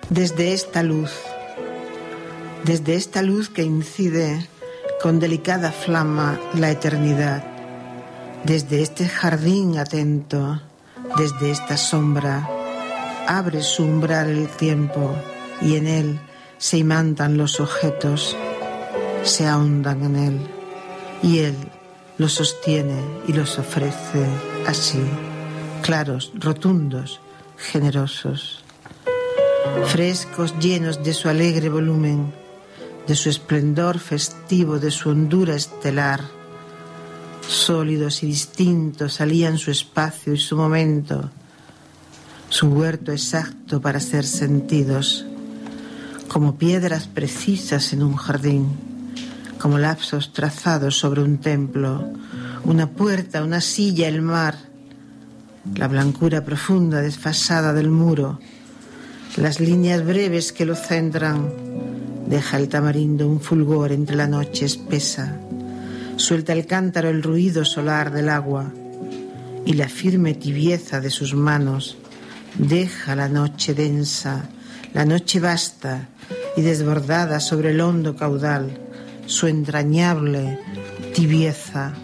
Desde esta luz que incide con delicada flama la eternidad, desde este jardín atento, desde esta sombra, abre su umbral el tiempo y en él se imantan los objetos, se ahondan en él y él los sostiene y los ofrece así, claros, rotundos, generosos, frescos, llenos de su alegre volumen, de su esplendor festivo, de su hondura estelar, sólidos y distintos salían su espacio y su momento, su huerto exacto para ser sentidos, como piedras precisas en un jardín, como lapsos trazados sobre un templo, una puerta, una silla, el mar, la blancura profunda desfasada del muro, las líneas breves que lo centran. Deja el tamarindo un fulgor entre la noche espesa, suelta el cántaro el ruido solar del agua y la firme tibieza de sus manos deja la noche densa, la noche vasta y desbordada sobre el hondo caudal, su entrañable tibieza.